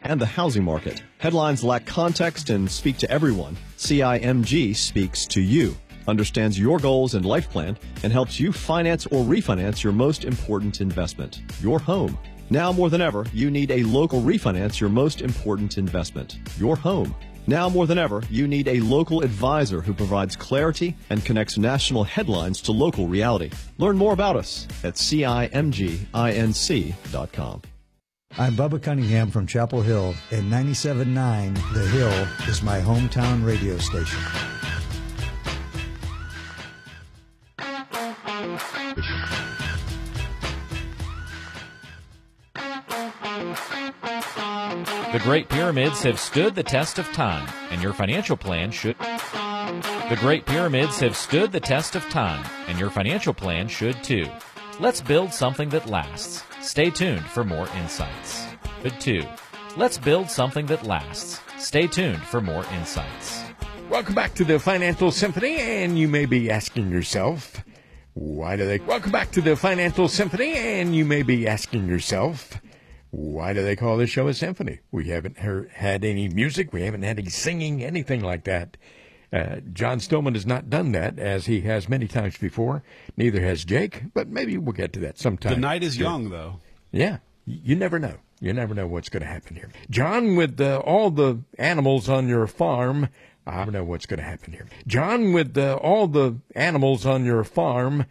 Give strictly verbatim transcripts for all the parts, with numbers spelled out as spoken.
and the housing market. Headlines lack context and speak to everyone. C I M G speaks to you, understands your goals and life plan, and helps you finance or refinance your most important investment, your home. Now more than ever, you need a local refinance your most important investment, your home. Now more than ever, you need a local advisor who provides clarity and connects national headlines to local reality. Learn more about us at C I M G inc dot com. I'm Bubba Cunningham from Chapel Hill, and ninety-seven point nine The Hill is my hometown radio station. The Great Pyramids have stood the test of time, and your financial plan should. The Great Pyramids have stood the test of time, and your financial plan should too. Let's build something that lasts. Stay tuned for more insights. But two, let's build something that lasts. Stay tuned for more insights. Welcome back to the Financial Symphony, and you may be asking yourself, why do they... Welcome back to the Financial Symphony, and you may be asking yourself, why do they call this show a symphony? We haven't heard, had any music. We haven't had any singing, anything like that. Uh, John Stillman has not done that, as he has many times before. Neither has Jake, but maybe we'll get to that sometime. The night is young, though. Yeah, you never know. You never know what's going to happen here. John, with uh, all the animals on your farm, I don't know what's going to happen here. John, with uh, all the animals on your farm,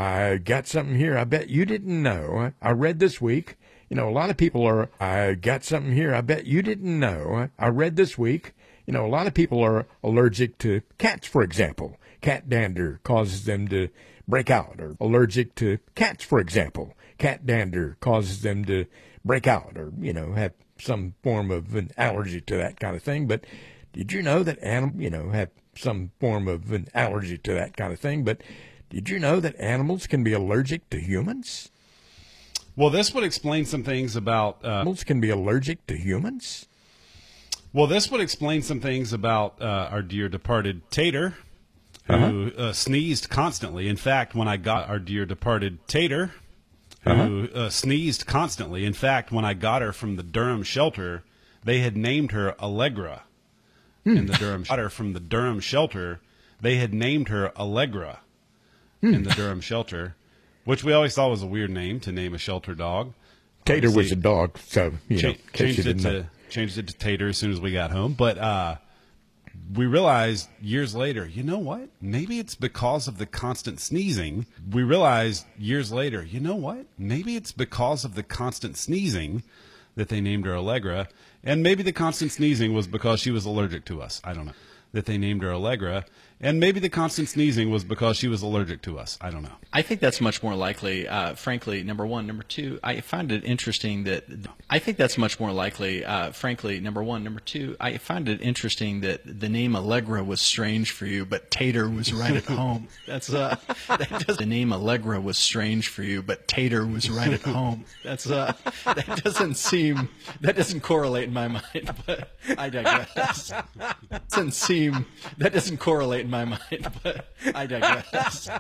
I got something here I bet you didn't know. I read this week. You know, a lot of people are, I got something here I bet you didn't know. I read this week, you know, a lot of people are allergic to cats, for example. Cat dander causes them to break out, or allergic to cats, for example. Cat dander causes them to break out, or, you know, have some form of an allergy to that kind of thing. But did you know that animals, you know, have some form of an allergy to that kind of thing? But did you know that animals can be allergic to humans? Well, this would explain some things about... Uh, Animals can be allergic to humans? Well, this would explain some things about uh, our dear departed Tater, who uh-huh. uh, sneezed constantly. In fact, when I got our dear departed Tater, who uh-huh. uh, sneezed constantly. In fact, when I got her from the Durham shelter, they had named her Allegra. Hmm. In the Durham got her from the Durham shelter, they had named her Allegra hmm. in the Durham shelter. Which we always thought was a weird name to name a shelter dog. Tater Obviously, was a dog, so you know, cha- changed it to know. changed it to Tater as soon as we got home. But uh, we realized years later, you know what? Maybe it's because of the constant sneezing. We realized years later, you know what? Maybe it's because of the constant sneezing that they named her Allegra, and maybe the constant sneezing was because she was allergic to us. I don't know. That they named her Allegra. And maybe the constant sneezing was because she was allergic to us. I don't know. I think that's much more likely, uh, frankly, number one. Number two, I find it interesting that – I think that's much more likely, uh, frankly, number one. Number two, I find it interesting that the name Allegra was strange for you, but Tater was right at home. That's uh, that does, the name Allegra was strange for you, but Tater was right at home. That's uh, that doesn't seem – that doesn't correlate in my mind, but I digress. That doesn't seem – that doesn't correlate in my mind, but I digress.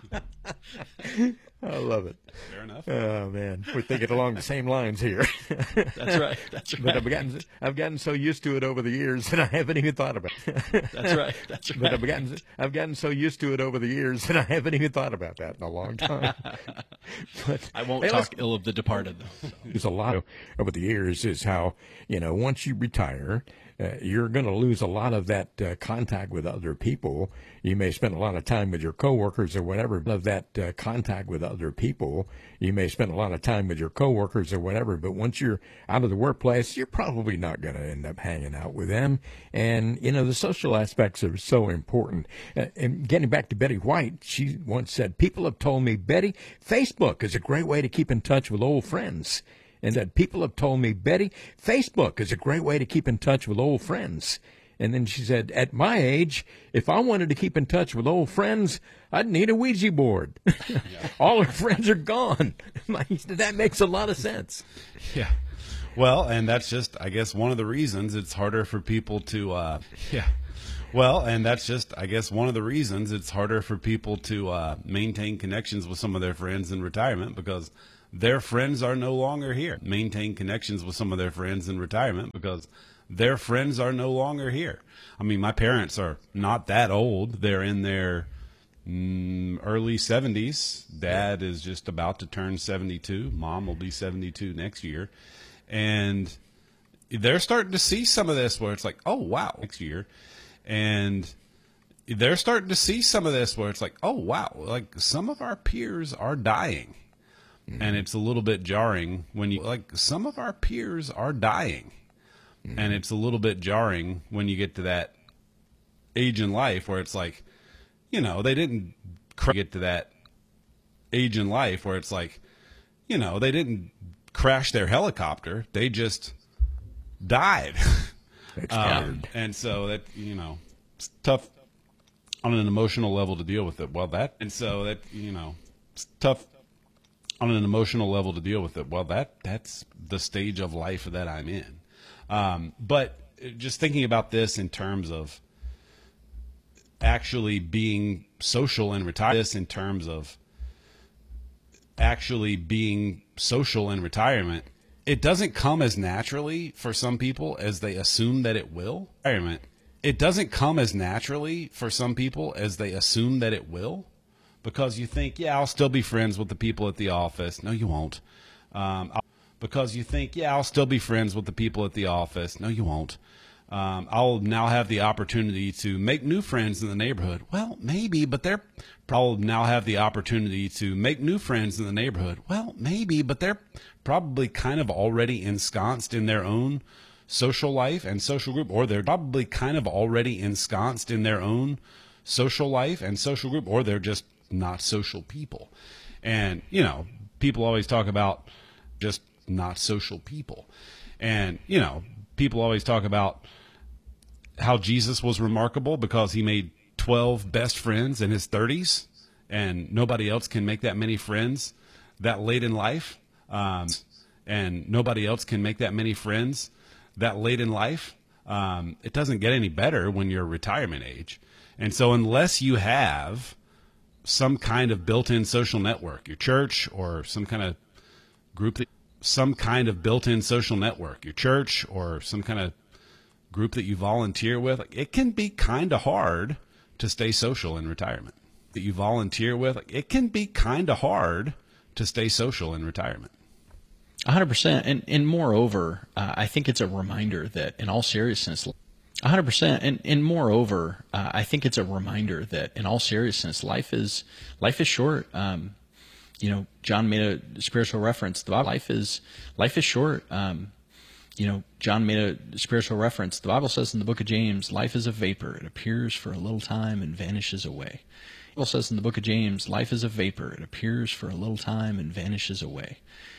I love it. Fair enough. Oh man, we're thinking along the same lines here. That's right. That's right. But I've gotten I've gotten so used to it over the years that I haven't even thought about it. That's right. That's right. But I've gotten I've gotten so used to it over the years that I haven't even thought about that in a long time. But I won't hey, talk ill of the departed, though. So. There's a lot of, over the years is how, you know, once you retire, uh, you're going to lose a lot of that uh, contact with other people. You may spend a lot of time with your coworkers or whatever, of that uh, contact with other people. You may spend a lot of time with your coworkers or whatever, but once you're out of the workplace, you're probably not going to end up hanging out with them. And, you know, the social aspects are so important. Uh, and getting back to Betty White, she once said, people have told me, Betty, Facebook is a great way to keep in touch with old friends. And that people have told me, Betty, Facebook is a great way to keep in touch with old friends. And then she said, at my age, if I wanted to keep in touch with old friends, I'd need a Ouija board. Yeah. All her friends are gone. That makes a lot of sense. Yeah. Well, and that's just, I guess, one of the reasons it's harder for people to, uh, yeah. Well, and that's just, I guess, one of the reasons it's harder for people to uh, maintain connections with some of their friends in retirement, because their friends are no longer here. Maintain connections with some of their friends in retirement because their friends are no longer here. I mean, my parents are not that old. They're in their mm, early seventies. Dad is just about to turn seventy-two. Mom will be seventy-two next year. And they're starting to see some of this where it's like, oh, wow, next year. And they're starting to see some of this where it's like, oh, wow, like some of our peers are dying. Mm-hmm. And it's a little bit jarring when you, like, some of our peers are dying. Mm-hmm. And it's a little bit jarring when you get to that age in life where it's like, you know, they didn't cr- get to that age in life where it's like, you know, they didn't crash their helicopter. They just died. um, and so that, you know, it's tough on an emotional level to deal with it. Well, that, and so that, you know, it's tough on an emotional level to deal with it. Well, that, that's the stage of life that I'm in. Um, but just thinking about this in terms of actually being social and retire, this in terms of actually being social in retirement, it doesn't come as naturally for some people as they assume that it will. Retirement. It doesn't come as naturally for some people as they assume that it will, because you think, yeah, I'll still be friends with the people at the office. No, you won't. Um, I'll, because you think, yeah, I'll still be friends with the people at the office. No, you won't. Um, I'll now have the opportunity to make new friends in the neighborhood. Well, maybe, but they're probably now have the opportunity to make new friends in the neighborhood. Well, maybe, but they're probably kind of already ensconced in their own social life and social group, or they're probably kind of already ensconced in their own social life and social group, or they're just not social people. And, you know, people always talk about just not social people. And, you know, people always talk about how Jesus was remarkable because he made twelve best friends in his thirties, and nobody else can make that many friends that late in life. Um, and nobody else can make that many friends that late in life. Um, it doesn't get any better when you're retirement age. And so unless you have some kind of built-in social network, your church or some kind of group, that, some kind of built-in social network, your church or some kind of group that you volunteer with, it can be kind of hard to stay social in retirement. That you volunteer with, it can be kind of hard to stay social in retirement. one hundred percent. And, and moreover, uh, I think it's a reminder that in all seriousness, one hundred percent. And, and moreover, uh, I think it's a reminder that in all seriousness, life is, life is short. Um, you know, John made a spiritual reference. The Bible, life is, life is short. Um, you know, John made a spiritual reference. The Bible says in the book of James, life is a vapor. It appears for a little time and vanishes away. The Bible says in the book of James, life is a vapor. It appears for a little time and vanishes away.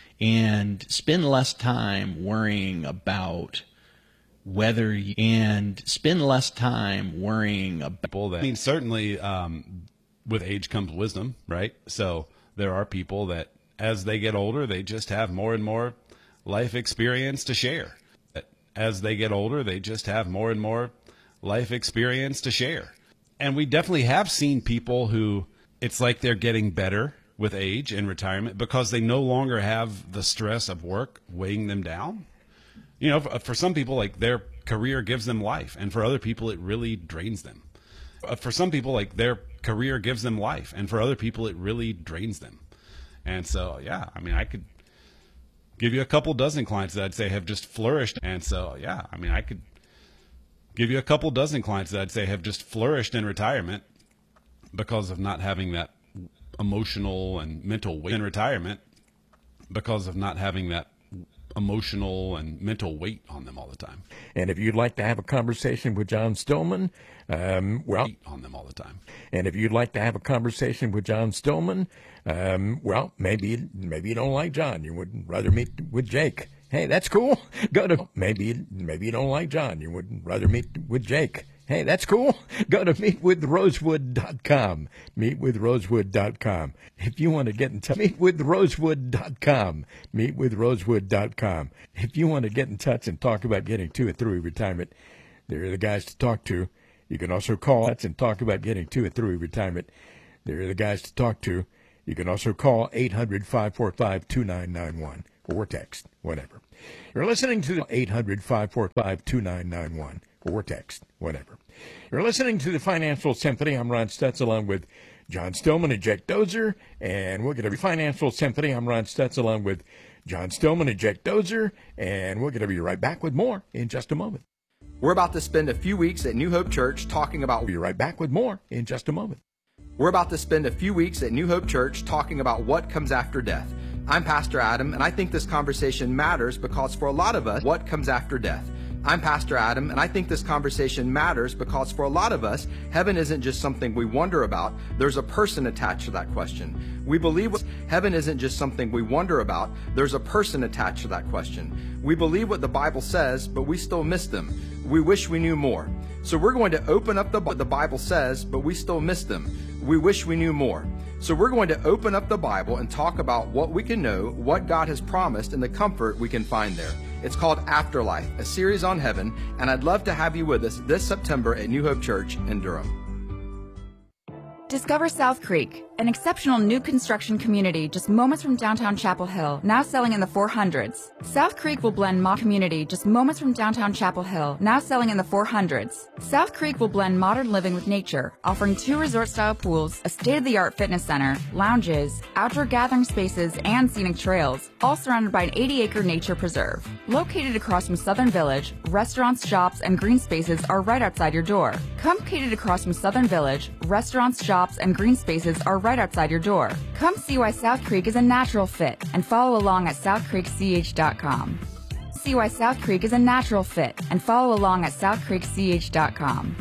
And spend less time worrying about whether you, and spend less time worrying about people that, I mean, certainly um, with age comes wisdom, right? So there are people that as they get older, they just have more and more life experience to share. As they get older, they just have more and more life experience to share. And we definitely have seen people who it's like they're getting better with age and retirement because they no longer have the stress of work weighing them down. You know, for, for some people, like their career gives them life, and for other people, it really drains them. For some people, like their career gives them life, and for other people, it really drains them. And so, yeah, I mean, I could give you a couple dozen clients that I'd say have just flourished. And so, yeah, I mean, I could give you a couple dozen clients that I'd say have just flourished in retirement because of not having that emotional and mental weight in retirement, because of not having that emotional and mental weight on them all the time. And if you'd like to have a conversation with John Stillman, um, well, on them all the time. And if you'd like to have a conversation with John Stillman, um, well, maybe maybe you don't like John. You would rather meet with Jake. Hey, that's cool. Go to maybe maybe you don't like John. You would rather meet with Jake. Hey, that's cool. Go to meet with rosewood dot com. meet with rosewood dot com. If you want to get in touch, meet with rosewood dot com. meet with rosewood dot com. If you want to get in touch and talk about getting to and through retirement, there are the guys to talk to. You can also call us and talk about getting to and through retirement. There are the guys to talk to. You can also call eight hundred, five four five, two nine nine one or text, whatever. You're listening to the eight hundred, five four five, two nine nine one or text, whatever. You're listening to the Financial Symphony. I'm Ron Stutz along with John Stillman and Jack Dozier, and we're going to be Financial Symphony. I'm Ron Stutz along with John Stillman and Jack Dozier, and we're going to be right back with more in just a moment. We're about to spend a few weeks at New Hope Church talking about... We'll be right back with more in just a moment. We're about to spend a few weeks at New Hope Church talking about what comes after death. I'm Pastor Adam, and I think this conversation matters because for a lot of us, what comes after death? I'm Pastor Adam, and I think this conversation matters because for a lot of us, heaven isn't just something we wonder about. There's a person attached to that question. We believe heaven isn't just something we wonder about. There's a person attached to that question. We believe what the Bible says, but we still miss them. We wish we knew more. So we're going to open up the what the Bible says, but we still miss them. We wish we knew more. So we're going to open up the Bible and talk about what we can know, what God has promised, and the comfort we can find there. It's called Afterlife, a series on heaven, and I'd love to have you with us this September at New Hope Church in Durham. Discover South Creek, an exceptional new construction community just moments from downtown Chapel Hill, now selling in the four hundreds. South Creek will blend modern community just moments from downtown Chapel Hill, now selling in the four hundreds. South Creek will blend modern living with nature, offering two resort-style pools, a state-of-the-art fitness center, lounges, outdoor gathering spaces, and scenic trails, all surrounded by an eighty-acre nature preserve. Located across from Southern Village, restaurants, shops, and green spaces are right outside your door. Come located across from Southern Village, restaurants, shops, and green spaces are right outside your door. Come see why South Creek is a natural fit and follow along at south creek c h dot com. See why South Creek is a natural fit and follow along at south creek c h dot com.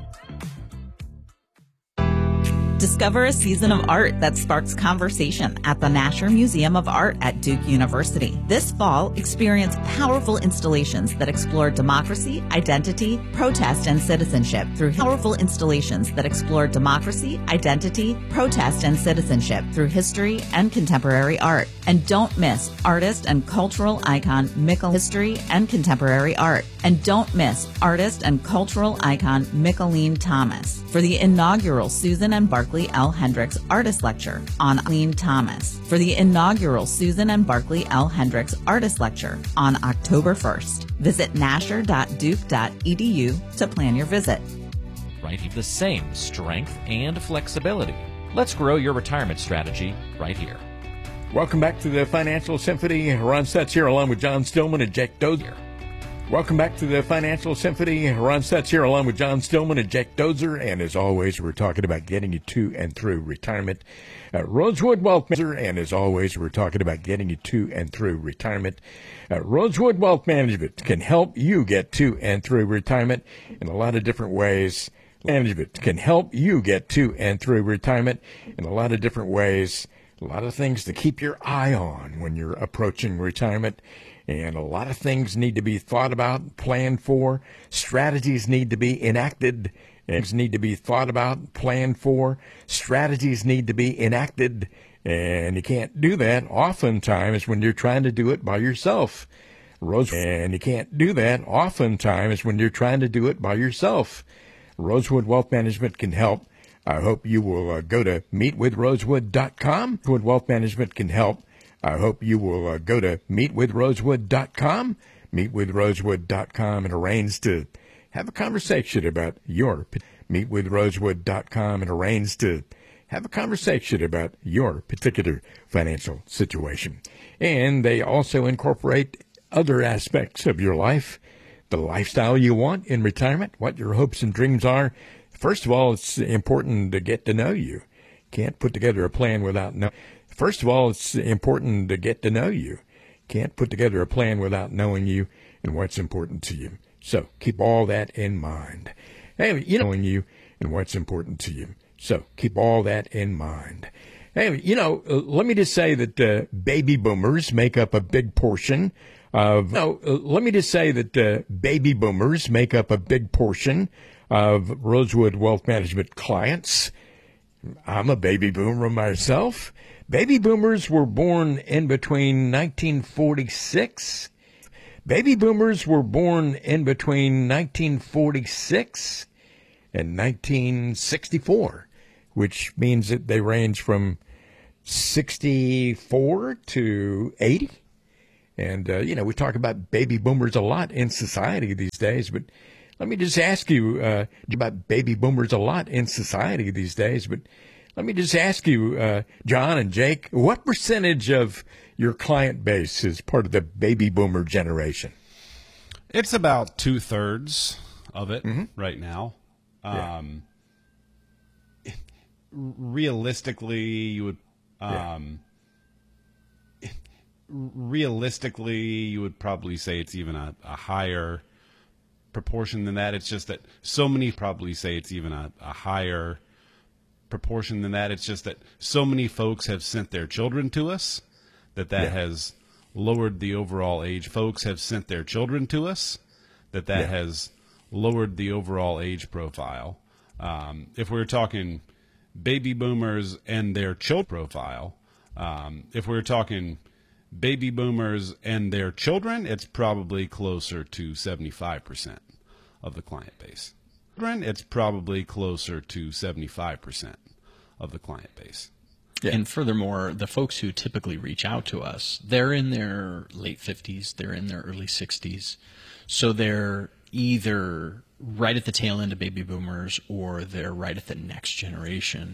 Discover a season of art that sparks conversation at the Nasher Museum of Art at Duke University. This fall, experience powerful installations that explore democracy, identity, protest, and citizenship through powerful installations that explore democracy, identity, protest, and citizenship through history and contemporary art. And don't miss artist and cultural icon Michael History and Contemporary Art. And don't miss artist and cultural icon Micheline Thomas for the inaugural Susan and Barclay L. Hendricks Artist Lecture on Micheline Thomas for the inaugural Susan and Barclay L. Hendricks Artist Lecture on October first. Visit nasher dot duke dot e d u to plan your visit. Right, the same strength and flexibility. Let's grow your retirement strategy right here. Welcome back to the Financial Symphony. Ron Stutz here along with John Stillman and Jack Dozier. Welcome back to the Financial Symphony. Ron Stutz here along with John Stillman and Jack Dozier. And as always, we're talking about getting you to and through retirement. Uh, Rosewood Wealth Management. And as always, we're talking about getting you to and through retirement. Uh, Rosewood Wealth Management can help you get to and through retirement in a lot of different ways. Management can help you get to and through retirement in a lot of different ways. A lot of things to keep your eye on when you're approaching retirement. And a lot of things need to be thought about, planned for. Strategies need to be enacted. Things need to be thought about, planned for. Strategies need to be enacted. And you can't do that oftentimes when you're trying to do it by yourself. Rose, and you can't do that oftentimes when you're trying to do it by yourself. Rosewood Wealth Management can help. I hope you will uh, go to meet with rosewood dot com. Rosewood Wealth Management can help. I hope you will uh, go to meet with rosewood dot com, meet with rosewood dot com, and arrange to have a conversation about your meet with rosewood dot com and arrange to have a conversation about your particular financial situation. And they also incorporate other aspects of your life, the lifestyle you want in retirement, what your hopes and dreams are. First of all, it's important to get to know you. Can't put together a plan without knowing. First of all, it's important to get to know you. Can't put together a plan without knowing you and what's important to you. So keep all that in mind. Hey, you know, knowing you and what's important to you. So keep all that in mind. Hey, you know, uh, let me just say that uh, baby boomers make up a big portion of. No, uh, let me just say that uh, baby boomers make up a big portion of Rosewood Wealth Management clients. I'm a baby boomer myself. Baby boomers were born in between nineteen forty-six. Baby boomers were born in between nineteen forty-six and nineteen sixty-four, which means that they range from sixty-four to eighty. And, uh, you know, we talk about baby boomers a lot in society these days, but let me just ask you uh, about baby boomers a lot in society these days, but let me just ask you, uh, John and Jake, what percentage of your client base is part of the baby boomer generation? It's about two thirds of it mm-hmm. right now. Um, yeah. Realistically, you would, um, yeah. realistically, you would probably say it's even a, a higher proportion than that. It's just that so many probably say it's even a, a higher proportion than that. It's just that so many folks have sent their children to us that that yeah. has lowered the overall age. Folks have sent their children to us that that yeah. has lowered the overall age profile. Um, if we're talking baby boomers and their child profile, um, if we're talking baby boomers and their children, it's probably closer to seventy-five percent of the client base. It's probably closer to seventy-five percent of the client base. Yeah. And furthermore, the folks who typically reach out to us, they're in their late fifties, they're in their early sixties. So they're either right at the tail end of baby boomers or they're right at the next generation.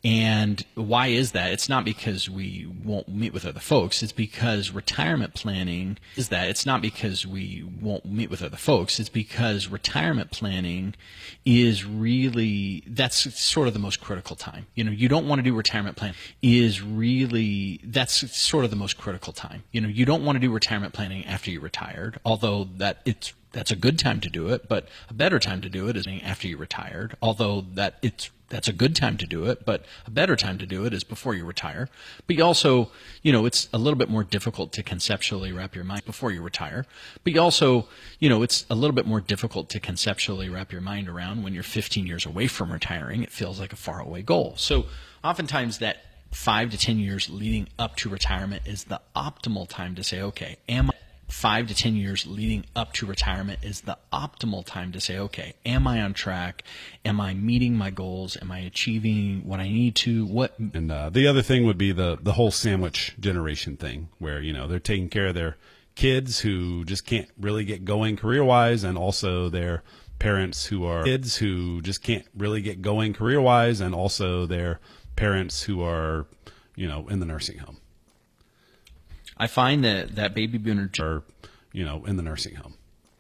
And why is that? It's not because we won't meet with other folks. It's because retirement planning is that. It's not because we won't meet with other folks. It's because retirement planning is really, that's sort of the most critical time. You know, you don't want to do retirement planning is really, that's sort of the most critical time. You know, you don't want to do retirement planning after you're retired, although that it's, that's a good time to do it, but a better time to do it is after you're retired, although that it's, that's a good time to do it, but a better time to do it is before you retire. But you also, you know, it's a little bit more difficult to conceptually wrap your mind before you retire. But you also, you know, it's a little bit more difficult to conceptually wrap your mind around when you're fifteen years away from retiring. It feels like a faraway goal. So oftentimes that five to ten years leading up to retirement is the optimal time to say, okay, am I Five to ten years leading up to retirement is the optimal time to say, okay, am I on track? Am I meeting my goals? Am I achieving what I need to? What? And uh, the other thing would be the the whole sandwich generation thing, where you know they're taking care of their kids who just can't really get going career wise, and also their parents who are kids who just can't really get going career wise, and also their parents who are, you know, in the nursing home. I find that, that baby boomer, or, you know, in the nursing home.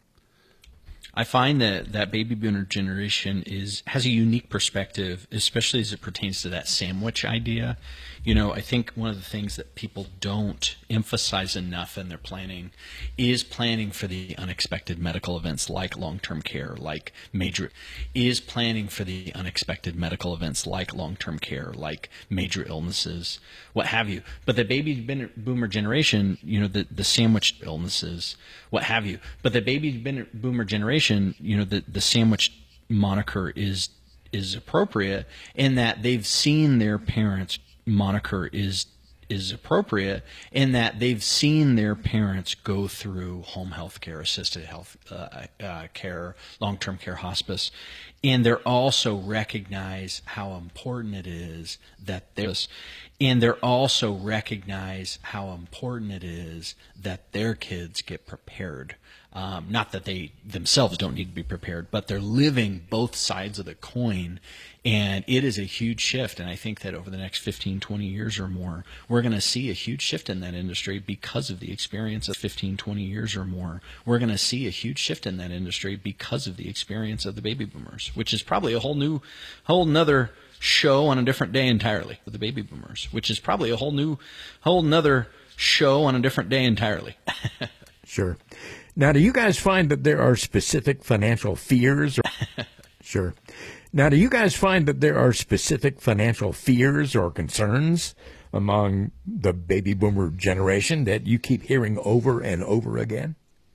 I find that that baby boomer generation is has a unique perspective, especially as it pertains to that sandwich idea. You know, I think one of the things that people don't emphasize enough in their planning is planning for the unexpected medical events like long-term care, like major, is planning for the unexpected medical events like long-term care, like major illnesses, what have you. But the baby boomer generation, you know, the, the sandwich illnesses, what have you. But the baby boomer generation, you know, the, the sandwich moniker is is appropriate in that they've seen their parents moniker is is appropriate in that they've seen their parents go through home health care, assisted health uh, uh, care, long-term care, hospice, and they're also recognize how important it is that there's, and they're also recognize how important it is that their kids get prepared. Um, not that they themselves don't need to be prepared, but they're living both sides of the coin. And it is a huge shift. And I think that over the next fifteen, twenty years or more, we're going to see a huge shift in that industry because of the experience of fifteen, twenty years or more. We're going to see a huge shift in that industry because of the experience of the baby boomers, which is probably a whole new, whole nother show on a different day entirely for the baby boomers, which is probably a whole new, whole nother show on a different day entirely. Sure. Now, do you guys find that there are specific financial fears? Or... Sure. Now, do you guys find that there are specific financial fears or concerns among the baby boomer generation that you keep hearing over and over again?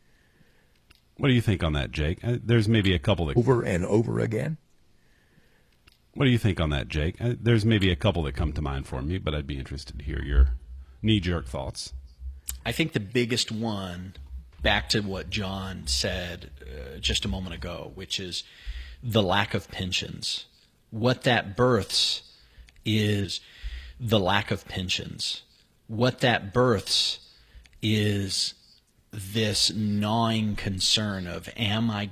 What do you think on that, Jake? There's maybe a couple that... Over and over again? What do you think on that, Jake? There's maybe a couple that come to mind for me, but I'd be interested to hear your knee-jerk thoughts. I think the biggest one, back to what John said uh, just a moment ago, which is the lack of pensions. What that births is the lack of pensions. What that births is this gnawing concern of, am I